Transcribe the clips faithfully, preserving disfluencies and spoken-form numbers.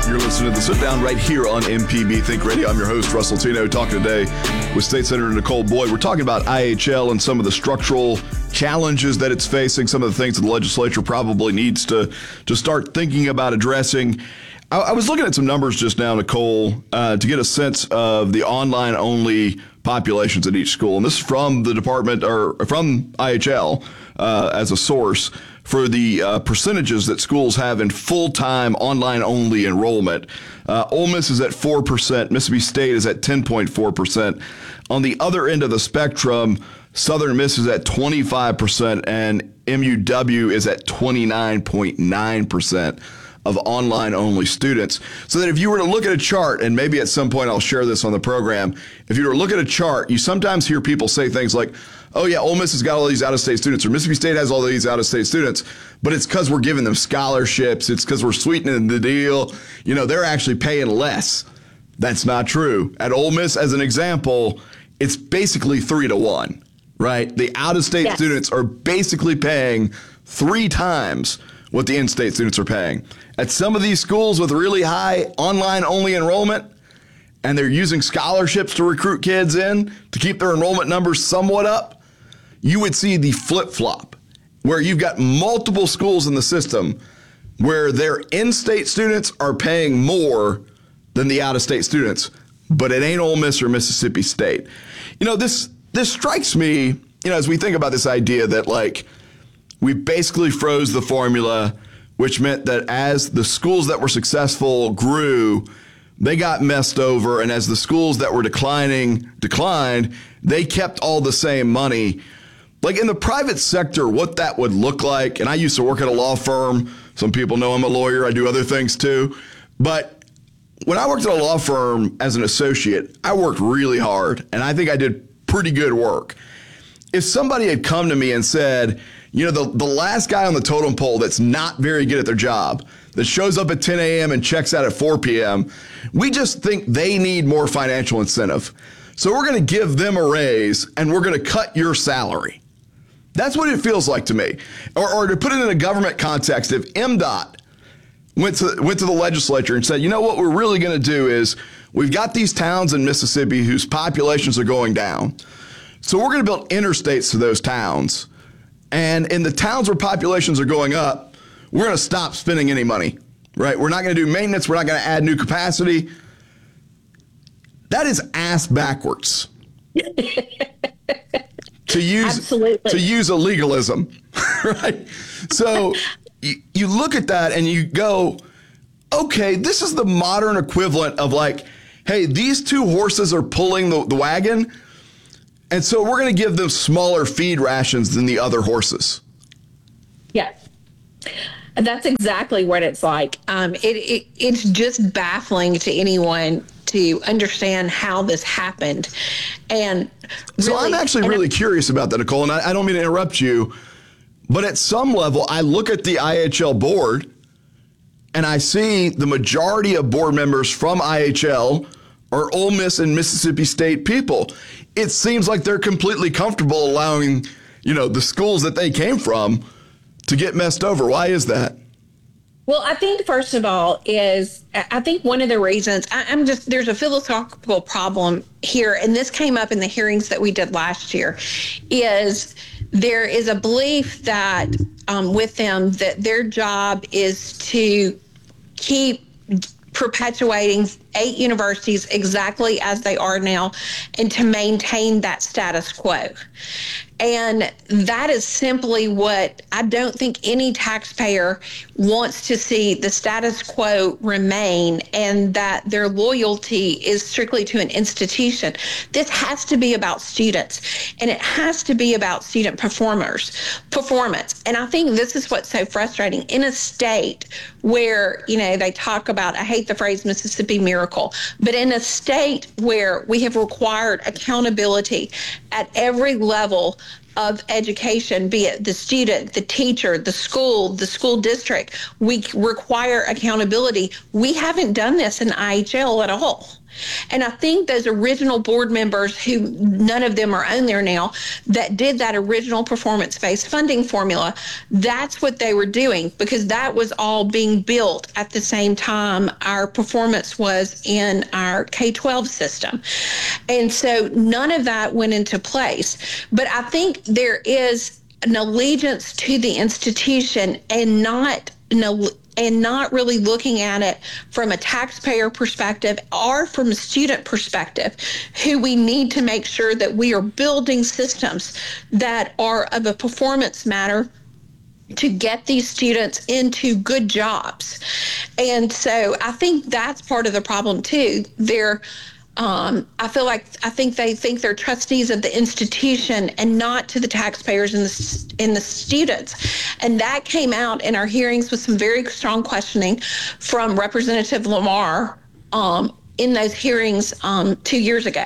You're listening to The Sit Down right here on M P B Think Radio. I'm your host, Russell Tino, talking today with State Senator Nicole Boyd. We're talking about I H L and some of the structural challenges that it's facing, some of the things that the legislature probably needs to, to start thinking about addressing. I, I was looking at some numbers just now, Nicole, uh, to get a sense of the online-only populations at each school. And this is from the department, or from I H L uh, as a source, for the uh, percentages that schools have in full-time online-only enrollment. Uh, Ole Miss is at four percent. Mississippi State is at ten point four percent. On the other end of the spectrum, Southern Miss is at twenty-five percent, and M U W is at twenty-nine point nine percent of online-only students. So that if you were to look at a chart, and maybe at some point I'll share this on the program, if you were to look at a chart, you sometimes hear people say things like, oh yeah, Ole Miss has got all these out-of-state students, or Mississippi State has all these out-of-state students, but it's because we're giving them scholarships. It's because we're sweetening the deal. You know, they're actually paying less. That's not true. At Ole Miss, as an example, it's basically three to one, right? The out-of-state yes. students are basically paying three times what the in-state students are paying. At some of these schools with really high online-only enrollment, and they're using scholarships to recruit kids in to keep their enrollment numbers somewhat up, you would see the flip-flop, where you've got multiple schools in the system where their in-state students are paying more than the out-of-state students, but it ain't Ole Miss or Mississippi State. You know, this this strikes me, you know, as we think about this idea that, like, we basically froze the formula, which meant that as the schools that were successful grew, they got messed over, and as the schools that were declining declined, they kept all the same money. Like in the private sector, what that would look like, and I used to work at a law firm. Some people know I'm a lawyer. I do other things too. But when I worked at a law firm as an associate, I worked really hard, and I think I did pretty good work. If somebody had come to me and said, you know, the, the last guy on the totem pole that's not very good at their job, that shows up at ten a.m. and checks out at four p.m., we just think they need more financial incentive. So we're going to give them a raise, and we're going to cut your salary. That's what it feels like to me. Or, or to put it in a government context, if M DOT went to, went to the legislature and said, you know what we're really going to do is we've got these towns in Mississippi whose populations are going down. So we're going to build interstates to those towns. And in the towns where populations are going up, we're going to stop spending any money, right? We're not going to do maintenance. We're not going to add new capacity. That is ass backwards. to use Absolutely. to use a legalism, right? So you, you look at that and you go, okay, this is the modern equivalent of like, hey, these two horses are pulling the, the wagon, and so we're going to give them smaller feed rations than the other horses. Yes. That's exactly what it's like. Um, it, it it's just baffling to anyone to understand how this happened. And really, so I'm actually really curious about that, Nicole, and I, I don't mean to interrupt you, but at some level, I look at the I H L board and I see the majority of board members from I H L are Ole Miss and Mississippi State people. It seems like they're completely comfortable allowing, you know, the schools that they came from to get messed over. Why is that? Well, I think, first of all, is I think one of the reasons I, I'm just there's a philosophical problem here, and this came up in the hearings that we did last year, is there is a belief that um, with them that their job is to keep perpetuating eight universities exactly as they are now and to maintain that status quo. And that is simply what I don't think any taxpayer wants to see, the status quo remain, and that their loyalty is strictly to an institution. This has to be about students, and it has to be about student performers, performance. And I think this is what's so frustrating in a state where, you know, they talk about, I hate the phrase Mississippi miracle, but in a state where we have required accountability at every level of education, be it the student, the teacher, the school, the school district, we require accountability. We haven't done this in I H L at all. And I think those original board members, who none of them are on there now, that did that original performance-based funding formula, that's what they were doing, because that was all being built at the same time our performance was in our K twelve system. And so none of that went into place. But I think there is an allegiance to the institution and not an and not really looking at it from a taxpayer perspective or from a student perspective, who we need to make sure that we are building systems that are of a performance matter to get these students into good jobs. And so I think that's part of the problem too. They're Um, I feel like I think they think they're trustees of the institution and not to the taxpayers and the and the students, and that came out in our hearings with some very strong questioning from Representative Lamar um, in those hearings um, two years ago.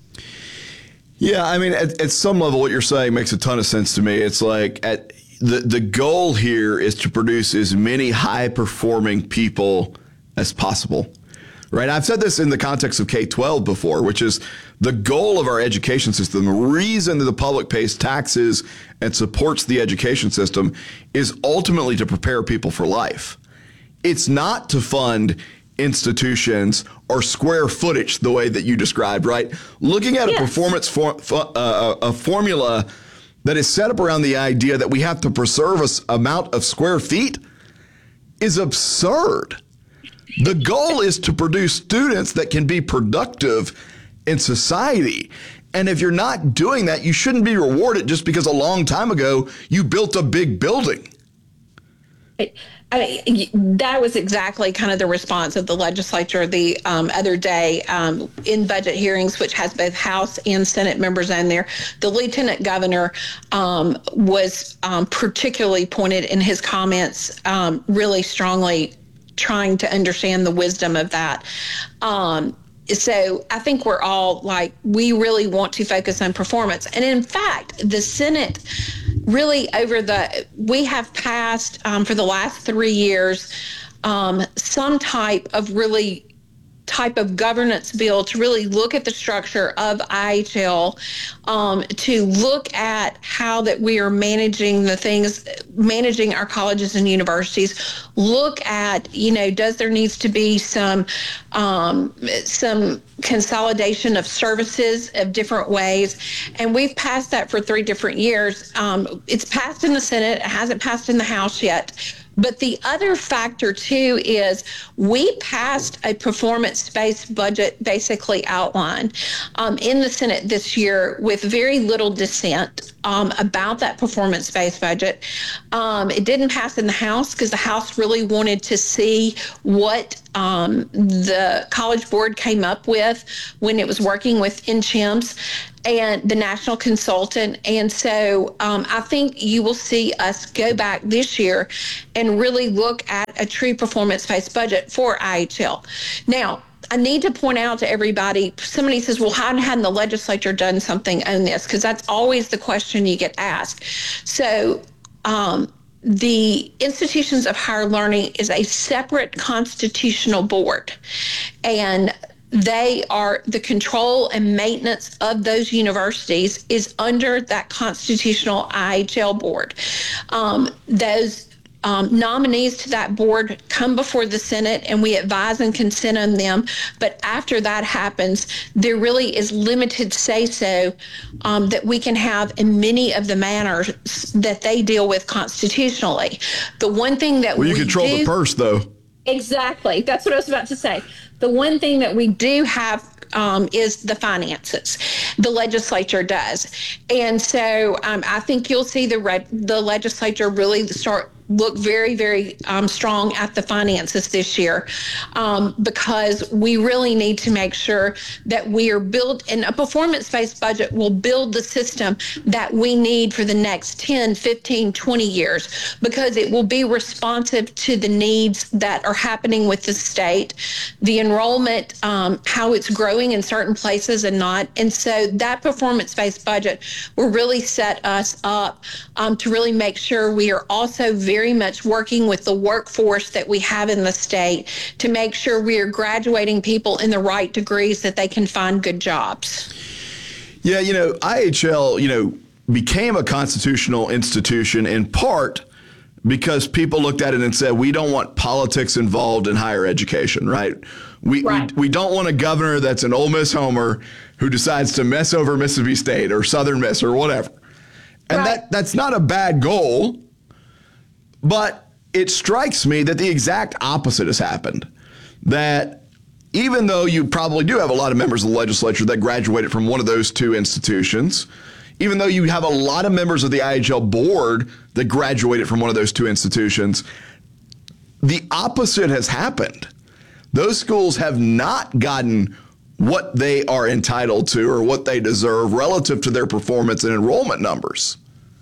Yeah, I mean, at, at some level, what you're saying makes a ton of sense to me. It's like at the the goal here is to produce as many high performing people as possible. Right. I've said this in the context of K twelve before, which is the goal of our education system. The reason that the public pays taxes and supports the education system is ultimately to prepare people for life. It's not to fund institutions or square footage the way that you described, right? Looking at yes. a performance for, uh, a formula that is set up around the idea that we have to preserve an amount of square feet is absurd. The goal is to produce students that can be productive in society. And if you're not doing that, you shouldn't be rewarded just because a long time ago you built a big building. I, I, that was exactly kind of the response of the legislature the um, other day um, in budget hearings, which has both House and Senate members in there. The Lieutenant Governor um, was um, particularly pointed in his comments um, really strongly trying to understand the wisdom of that. Um, so I think we're all like, we really want to focus on performance. And in fact, the Senate really over the, we have passed um, for the last three years, um, some type of really type of governance bill to really look at the structure of I H L, um, to look at how that we are managing the things, managing our colleges and universities, look at, you know, does there needs to be some, um, some consolidation of services of different ways. And we've passed that for three different years. Um, it's passed in the Senate. It hasn't passed in the House yet. But the other factor, too, is we passed a performance-based budget basically outline um, in the Senate this year with very little dissent um, about that performance-based budget. Um, it didn't pass in the House because the House really wanted to see what um, the College Board came up with when it was working with N C H I M S and the national consultant. And so um, I think you will see us go back this year and really look at a true performance-based budget for I H L. Now, I need to point out to everybody, somebody says, well, how hadn't the legislature done something on this? Because that's always the question you get asked. So um, the Institutions of Higher Learning is a separate constitutional board, and they are the control and maintenance of those universities is under that constitutional I H L board. Um, those um, nominees to that board come before the Senate and we advise and consent on them. But after that happens, there really is limited say-so um, that we can have in many of the manners that they deal with constitutionally. The one thing that well, you we control do, the purse, though. Exactly. That's what I was about to say. The one thing that we do have um, is the finances. The legislature does. And so um, I think you'll see the re- the legislature really start look very, very um, strong at the finances this year um, because we really need to make sure that we are built, and a performance-based budget will build the system that we need for the next ten, fifteen, twenty years, because it will be responsive to the needs that are happening with the state, the enrollment, um, how it's growing in certain places and not. And so that performance-based budget will really set us up um, to really make sure we are also very very much working with the workforce that we have in the state to make sure we are graduating people in the right degrees that they can find good jobs. Yeah, you know, I H L, you know, became a constitutional institution in part because people looked at it and said, we don't want politics involved in higher education, right? We, right. we we don't want a governor that's an Ole Miss homer who decides to mess over Mississippi State or Southern Miss or whatever. And right. that that's not a bad goal, but it strikes me that the exact opposite has happened. That even though you probably do have a lot of members of the legislature that graduated from one of those two institutions, even though you have a lot of members of the I H L board that graduated from one of those two institutions, the opposite has happened. Those schools have not gotten what they are entitled to or what they deserve relative to their performance and enrollment numbers.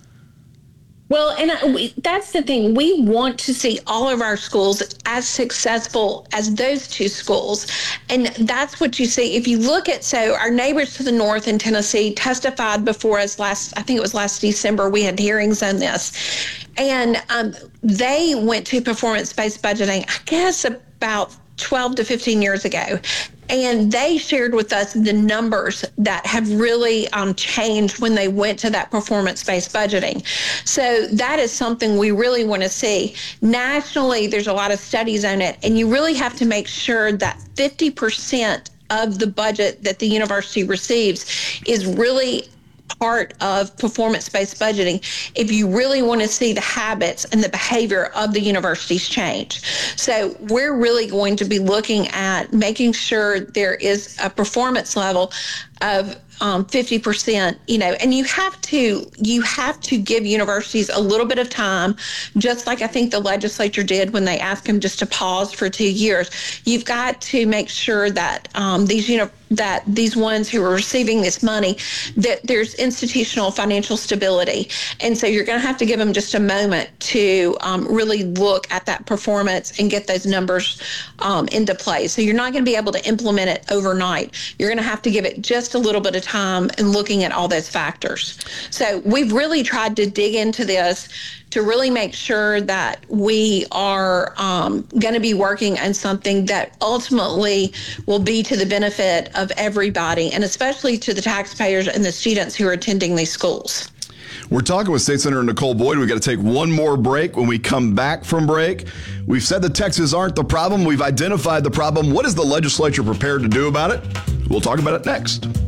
Well, and I, we, that's the thing. We want to see all of our schools as successful as those two schools. And that's what you see. If you look at, so our neighbors to the north in Tennessee testified before us last, I think it was last December, we had hearings on this. And um, they went to performance-based budgeting, I guess about twelve to fifteen years ago. And they shared with us the numbers that have really um, changed when they went to that performance-based budgeting. So that is something we really want to see. Nationally, there's a lot of studies on it, and you really have to make sure that fifty percent of the budget that the university receives is really part of performance-based budgeting if you really want to see the habits and the behavior of the universities change. So we're really going to be looking at making sure there is a performance level of um, fifty percent, you know, and you have to you have to give universities a little bit of time, just like I think the legislature did when they asked them just to pause for two years. You've got to make sure that um, these, you know, that these ones who are receiving this money, that there's institutional financial stability. And so you're going to have to give them just a moment to um, really look at that performance and get those numbers um, into place. So you're not going to be able to implement it overnight. You're going to have to give it just a little bit of time and looking at all those factors. So we've really tried to dig into this to really make sure that we are um, going to be working on something that ultimately will be to the benefit of everybody, and especially to the taxpayers and the students who are attending these schools. We're talking with State Senator Nicole Boyd. We've got to take one more break. When we come back from break, we've said the taxes aren't the problem. We've identified the problem. What is the legislature prepared to do about it? We'll talk about it next.